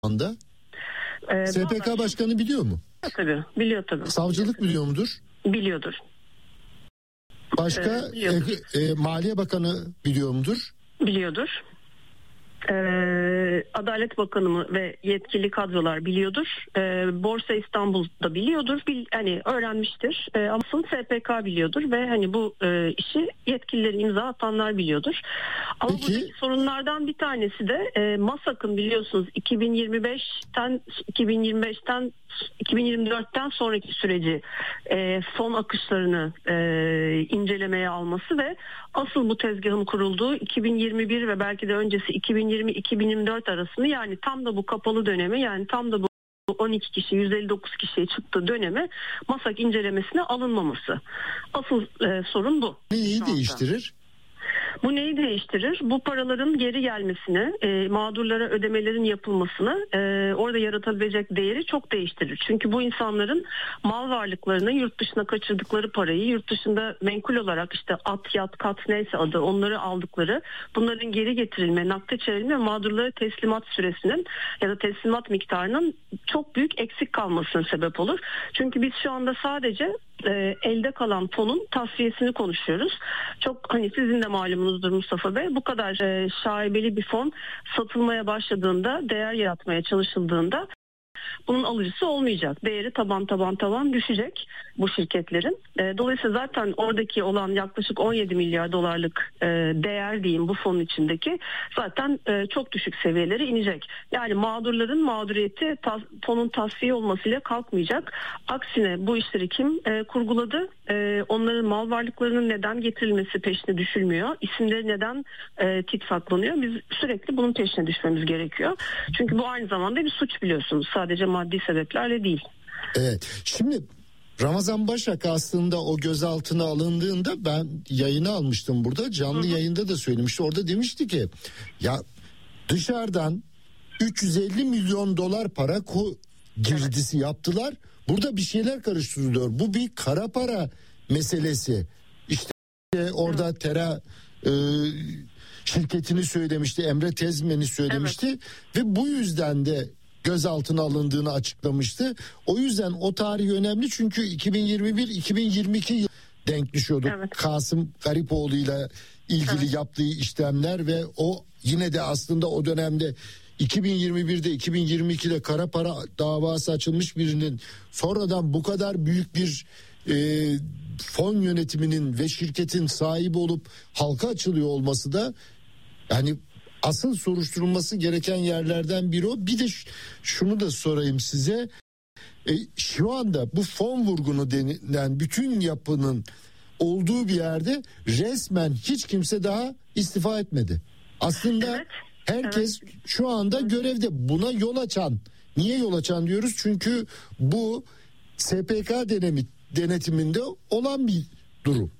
anda? SPK Vallahi Başkanı biliyor mu? Tabii, biliyor tabii. Savcılık biliyor mudur? Biliyordur. Başka Maliye Bakanı biliyor mudur? Biliyordur. Adalet Bakanı ve yetkili kadrolar biliyordur. Borsa İstanbul'da biliyordur. Hani öğrenmiştir. Ama SPK biliyordur ve hani bu işi yetkililerin imza atanlar bilibiliyordur. Ama Peki, buradaki sorunlardan bir tanesi de MASAK'ın biliyorsunuz 2024'ten sonraki süreci fon akışlarını incelemeye alması ve asıl bu tezgahın kurulduğu 2021 ve belki de öncesi 2020-2024 arasını, yani tam da bu kapalı dönemi, yani tam da bu 12 kişi 159 kişiye çıktığı dönemi MASAK incelemesine alınmaması. Asıl sorun bu. Neyi değiştirir? Bu neyi değiştirir? Bu paraların geri gelmesini, mağdurlara ödemelerin yapılmasını, orada yaratabilecek değeri çok değiştirir. Çünkü bu insanların mal varlıklarını, yurt dışına kaçırdıkları parayı, yurt dışında menkul olarak işte at, yat, kat neyse adı, onları aldıkları, bunların geri getirilme, nakde çevrilme ve mağdurlara teslimat süresinin ya da teslimat miktarının çok büyük eksik kalmasına sebep olur. Çünkü biz şu anda sadece elde kalan fonun tasfiyesini konuşuyoruz. Çok hani sizin de malumunuzdur Mustafa Bey, bu kadar şaibeli bir fon satılmaya başladığında, değer yaratmaya çalışıldığında bunun alıcısı olmayacak. Değeri taban düşecek bu şirketlerin. Dolayısıyla zaten oradaki olan yaklaşık 17 milyar dolarlık değer diyeyim bu fonun içindeki zaten çok düşük seviyelere inecek. Yani mağdurların mağduriyeti fonun tasfiye olmasıyla kalkmayacak. Aksine bu işleri kim kurguladı? Onların mal varlıklarının neden getirilmesi peşine düşülmüyor? İsimleri neden titfaklanıyor? Biz sürekli bunun peşine düşmemiz gerekiyor. Çünkü bu aynı zamanda bir suç, biliyorsunuz. Sadece maddi sebeplerle değil. Evet. Şimdi Ramazan Başak aslında o gözaltına alındığında ben yayını almıştım burada. Canlı yayında da söylemişti. Orada demişti ki ya dışarıdan 350 milyon dolar para girdisi yaptılar. Burada bir şeyler karıştırılıyor. Bu bir kara para meselesi. İşte orada Tera şirketini söylemişti. Emre Tezmen'i söylemişti. Evet. Ve bu yüzden de gözaltına alındığını açıklamıştı. O yüzden o tarih önemli, çünkü 2021-2022 yıl denk düşüyordu. Evet. Kasım Garipoğlu ile ilgili yaptığı işlemler ve o yine de aslında o dönemde 2021'de 2022'de kara para davası açılmış birinin sonradan bu kadar büyük bir fon yönetiminin ve şirketin sahibi olup halka açılıyor olması da yani asıl soruşturulması gereken yerlerden biri o. Bir de şunu da sorayım size. Şu anda bu fon vurgunu denilen bütün yapının olduğu bir yerde resmen hiç kimse daha istifa etmedi. Aslında evet, herkes şu anda görevde. Buna yol açan, niye yol açan diyoruz? Çünkü bu SPK denetiminde olan bir durum.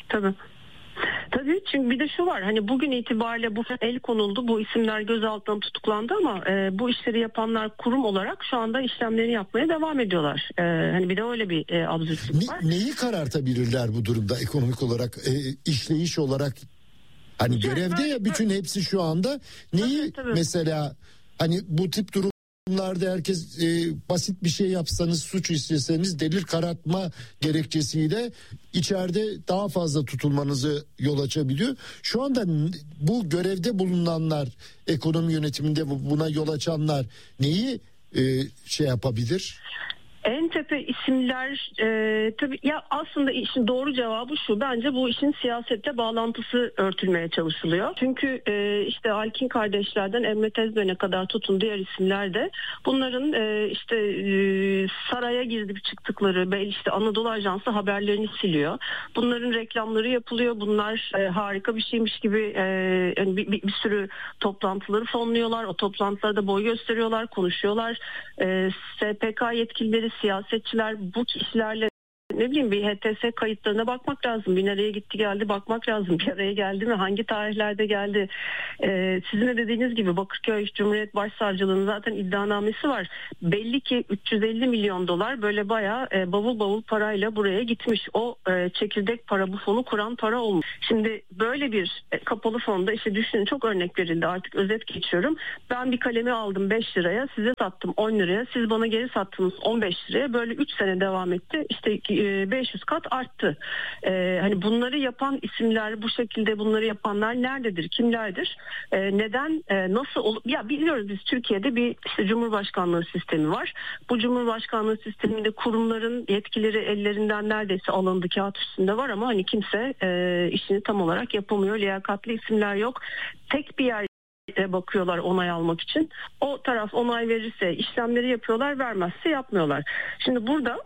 Tabii, çünkü bir de şu var, hani bugün itibariyle bu el konuldu, bu isimler gözaltına tutuklandı ama bu işleri yapanlar kurum olarak şu anda işlemlerini yapmaya devam ediyorlar. Hani bir de öyle bir absürtlük var. Neyi karartabilirler bu durumda ekonomik olarak, işleyiş olarak? Hani görevde ya bütün hepsi şu anda. Neyi tabii. Mesela hani bu tip durumlarda herkes basit bir şey yapsanız, suç işleseniz delil karartma gerekçesiyle içeride daha fazla tutulmanızı yol açabiliyor. Şu anda bu görevde bulunanlar, ekonomi yönetiminde buna yol açanlar neyi şey yapabilir? En tepe isimler tabii ya, aslında işin doğru cevabı şu: bence bu işin siyasetle bağlantısı örtülmeye çalışılıyor. Çünkü işte Alkin kardeşlerden Emre Tezmen'e kadar tutun diğer isimler de bunların işte saraya girip çıktıkları, işte Anadolu Ajansı haberlerini siliyor. Bunların reklamları yapılıyor. Bunlar harika bir şeymiş gibi bir sürü toplantıları fonluyorlar. O toplantılarda boy gösteriyorlar, konuşuyorlar. SPK yetkilileri, siyasetçiler bu kişilerle ne bileyim bir HTS kayıtlarına bakmak lazım. Bir nereye gitti geldi bakmak lazım. Bir araya geldi mi? Hangi tarihlerde geldi? Sizin de dediğiniz gibi Bakırköy Cumhuriyet Başsavcılığı'nın zaten iddianamesi var. Belli ki 350 milyon dolar böyle bayağı bavul bavul parayla buraya gitmiş. O çekirdek para, bu fonu kuran para olmuş. Şimdi böyle bir kapalı fonda işte düşünün, çok örnek verildi, artık özet geçiyorum. Ben bir kalemi aldım 5 liraya, size sattım 10 liraya, siz bana geri sattınız 15 liraya. Böyle 3 sene devam etti. İşte 500 kat arttı. Hani bunları yapan isimler, bu şekilde bunları yapanlar nerededir? Kimlerdir? Neden? Nasıl? Ya biliyoruz biz Türkiye'de bir işte Cumhurbaşkanlığı sistemi var. Bu Cumhurbaşkanlığı sisteminde kurumların yetkileri ellerinden neredeyse alındı, kağıt üstünde var ama hani kimse işini tam olarak yapamıyor. Liyakatli isimler yok. Tek bir yer bakıyorlar onay almak için. O taraf onay verirse işlemleri yapıyorlar, vermezse yapmıyorlar. Şimdi burada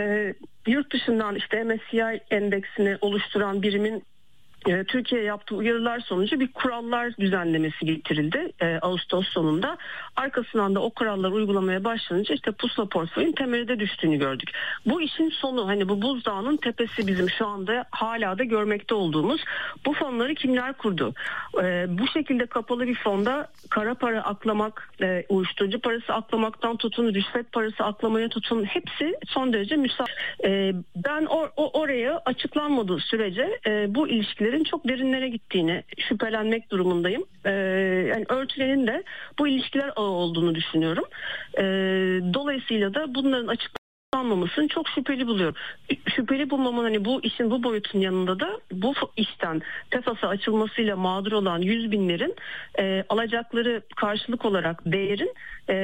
yurt dışından işte MSCI endeksini oluşturan birimin Türkiye'ye yaptığı uyarılar sonucu bir kurallar düzenlemesi getirildi Ağustos sonunda. Arkasından da o kurallar uygulamaya başlanınca işte pusula portföyün temeline düştüğünü gördük. Bu işin sonu, hani bu buzdağının tepesi bizim şu anda hala da görmekte olduğumuz. Bu fonları kimler kurdu? Bu şekilde kapalı bir fonda kara para aklamak, uyuşturucu parası aklamaktan tutun, rüşvet parası aklamaya tutun, hepsi son derece müsait. Ben oraya açıklanmadığı sürece bu ilişkileri çok derinlere gittiğini şüphelenmek durumundayım. Yani örtülerin de bu ilişkiler ağı olduğunu düşünüyorum. Dolayısıyla da bunların açıklanmamasını çok şüpheli buluyorum. Şüpheli bulmamın hani bu işin bu boyutun yanında da bu işten TEFAS'a açılmasıyla mağdur olan 100 binlerin alacakları karşılık olarak değerin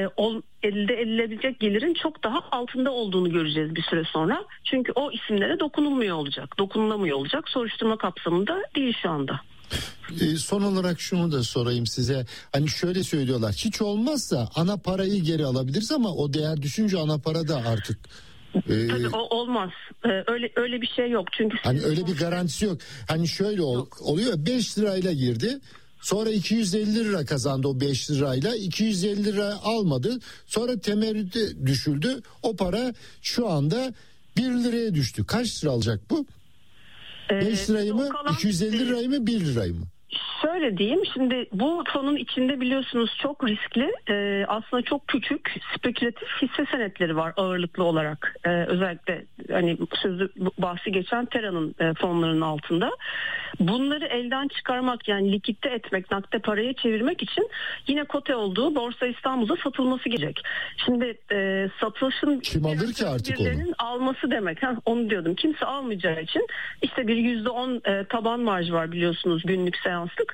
elde edilebilecek gelirin çok daha altında olduğunu göreceğiz bir süre sonra. Çünkü o isimlere dokunulamıyor olacak. Soruşturma kapsamında değil şu anda. Son olarak şunu da sorayım size. Hani şöyle söylüyorlar. Hiç olmazsa ana parayı geri alabiliriz ama o değer düşünce ana para da artık tabii o olmaz. Öyle bir şey yok. Çünkü hani öyle bir garantisi yok. Hani şöyle oluyor. 5 lirayla girdi. Sonra 250 lira kazandı o 5 lirayla. 250 lira almadı. Sonra temerrüte düşüldü. O para şu anda 1 liraya düştü. Kaç lira alacak bu? 5 lirayı mı? 250 lirayı mı? 1 lirayı mı? Şöyle diyeyim, şimdi bu fonun içinde biliyorsunuz çok riskli, aslında çok küçük spekülatif hisse senetleri var ağırlıklı olarak. Özellikle hani bahsi geçen Tera'nın fonlarının altında. Bunları elden çıkarmak, yani likitte etmek, nakde paraya çevirmek için yine kote olduğu Borsa İstanbul'da satılması gerekecek. Şimdi satılışın kim alır ki artık onu? Alması demek. Onu diyordum. Kimse almayacağı için işte bir %10 taban marj var biliyorsunuz, günlük seanslık.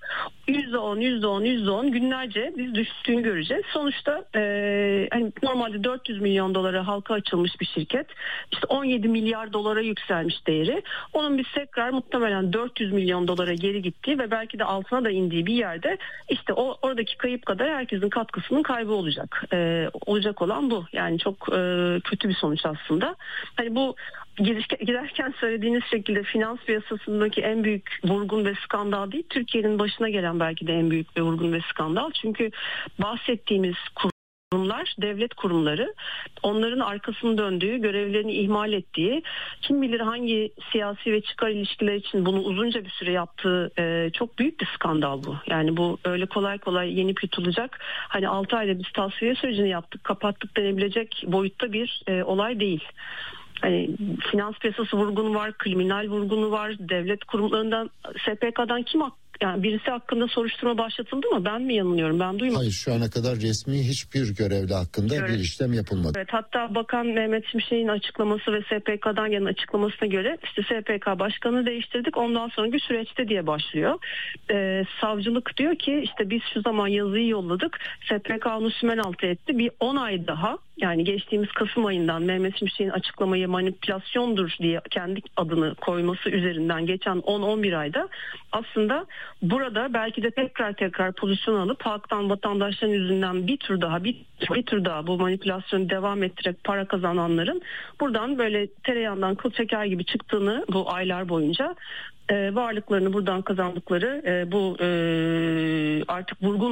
%10 günlerce biz düştüğünü göreceğiz. Sonuçta hani normalde 400 milyon dolara halka açılmış bir şirket. İşte 17 milyar dolara yükselmiş değeri. Onun biz tekrar muhtemelen 400 milyon dolara geri gittiği ve belki de altına da indiği bir yerde işte oradaki kayıp kadar herkesin katkısının kaybı olacak. Olacak olan bu. Yani çok kötü bir sonuç aslında. Hani bu giderken söylediğiniz şekilde finans piyasasındaki en büyük vurgun ve skandal değil, Türkiye'nin başına gelen belki de en büyük bir vurgun ve skandal. Çünkü bahsettiğimiz kurumlar, devlet kurumları, onların arkasını döndüğü, görevlerini ihmal ettiği, kim bilir hangi siyasi ve çıkar ilişkiler için bunu uzunca bir süre yaptığı çok büyük bir skandal bu. Yani bu öyle kolay kolay yenip yutulacak, hani 6 ayda biz tasfiye sürecini yaptık, kapattık denebilecek boyutta bir olay değil. Hani finans piyasası vurgunu var, kriminal vurgunu var, devlet kurumlarından, SPK'dan yani birisi hakkında soruşturma başlatıldı mı? Ben mi yanılıyorum? Ben duymadım. Hayır, şu ana kadar resmi hiçbir görevli hakkında bir işlem yapılmadı. Evet, hatta Bakan Mehmet Şimşek'in açıklaması ve SPK'dan gelen açıklamasına göre işte SPK başkanı değiştirdik, ondan sonraki süreçte diye başlıyor. Savcılık diyor ki işte biz şu zaman yazıyı yolladık, SPK onu sümenaltı etti, bir 10 ay daha, yani geçtiğimiz Kasım ayından Mehmet Şimşek'in açıklamayı manipülasyondur diye kendi adını koyması üzerinden geçen 10-11 ayda aslında burada belki de tekrar pozisyon alıp halktan, vatandaşların yüzünden bir tur daha bu manipülasyonu devam ettirerek para kazananların buradan böyle tereyağından kıl çeker gibi çıktığını, bu aylar boyunca varlıklarını buradan kazandıkları bu artık vurgun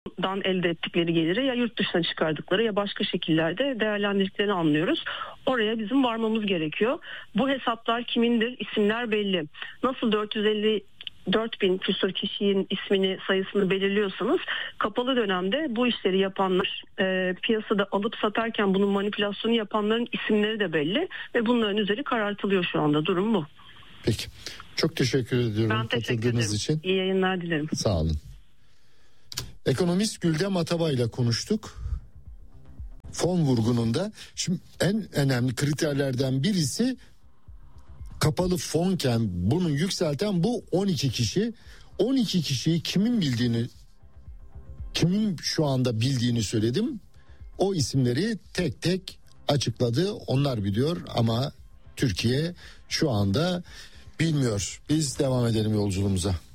dan elde ettikleri geliri ya yurt dışına çıkardıkları ya başka şekillerde değerlendirdiklerini anlıyoruz. Oraya bizim varmamız gerekiyor. Bu hesaplar kimindir? İsimler belli. Nasıl 454.000 küsur kişinin ismini, sayısını belirliyorsanız kapalı dönemde bu işleri yapanlar, piyasada alıp satarken bunun manipülasyonu yapanların isimleri de belli ve bunların üzeri karartılıyor şu anda. Durum bu. Peki. Çok teşekkür ediyorum ben teşekkür katıldığınız ederim. için. İyi yayınlar dilerim. Sağ olun. Ekonomist Güldem Atabay ile konuştuk. Fon vurgununda şimdi en önemli kriterlerden birisi kapalı fonken bunu yükselten bu 12 kişi. 12 kişiyi kimin şu anda bildiğini söyledim. O isimleri tek tek açıkladı. Onlar biliyor ama Türkiye şu anda bilmiyor. Biz devam edelim yolculuğumuza.